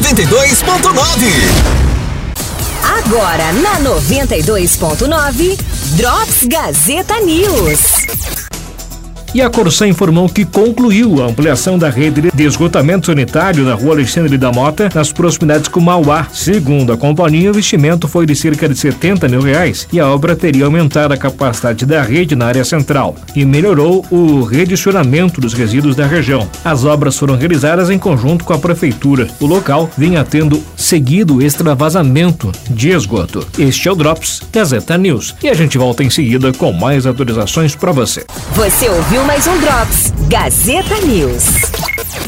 92.9. Agora na 92.9, Drops Gazeta News. E a Corsan informou que concluiu a ampliação da rede de esgotamento sanitário na rua Alexandre da Mota, nas proximidades com Mauá. Segundo a companhia, o investimento foi de cerca de R$70 mil e a obra teria aumentado a capacidade da rede na área central e melhorou o redicionamento dos resíduos da região. As obras foram realizadas em conjunto com a prefeitura. O local vinha tendo seguido extravasamento de esgoto. Este é o Drops Gazeta News e a gente volta em seguida com mais atualizações para você. Você ouviu mais um Drops Gazeta News.